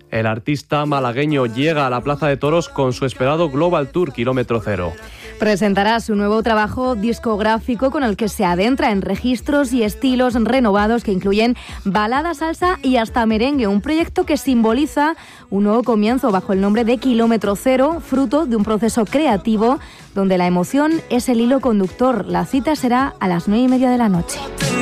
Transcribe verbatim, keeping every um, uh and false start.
El artista malagueño llega a la Plaza de Toros con su esperado Global Tour Kilómetro Cero. Presentará su nuevo trabajo discográfico con el que se adentra en registros y estilos renovados que incluyen balada, salsa y hasta merengue, un proyecto que simboliza un nuevo comienzo bajo el nombre de Kilómetro Cero, fruto de un proceso creativo donde la emoción es el hilo conductor. La cita será a las nueve y media de la noche.